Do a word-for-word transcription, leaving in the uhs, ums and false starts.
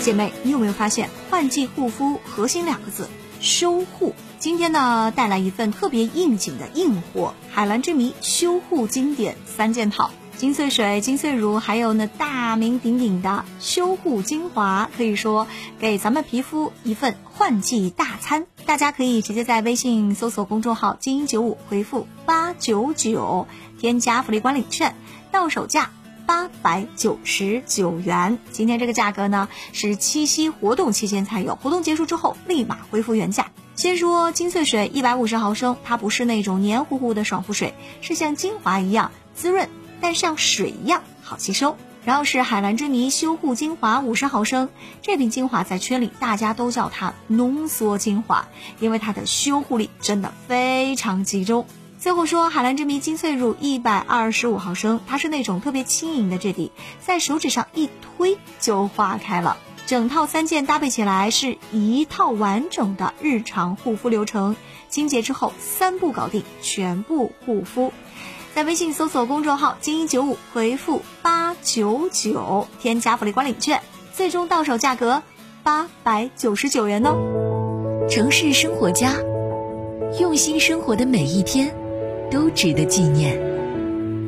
姐妹，你有没有发现换季护肤核心两个字修护？今天呢带来一份特别应景的硬货，海蓝之谜修护经典三件套，精粹水、精粹乳，还有呢大名鼎鼎的修护精华，可以说给咱们皮肤一份换季大餐。大家可以直接在微信搜索公众号精英九五回复八九九，添加福利管理券，到手价八百九十九元。今天这个价格呢是七夕活动期间才有，活动结束之后立马恢复原价。先说精粹水一百五十毫升，它不是那种黏糊糊的爽肤水，是像精华一样滋润，但像水一样好吸收。然后是海蓝之谜修护精华五十毫升，这瓶精华在圈里大家都叫它浓缩精华，因为它的修护力真的非常集中。最后说海蓝之谜精粹乳一百二十五毫升，它是那种特别轻盈的质地，在手指上一推就化开了。整套三件搭配起来是一套完整的日常护肤流程，清洁之后三步搞定全部护肤。在微信搜索公众号精英九五回复八九九，添加福利管理券，最终到手价格八百九十九元哦。 城市生活家，用心生活的每一天都值得纪念。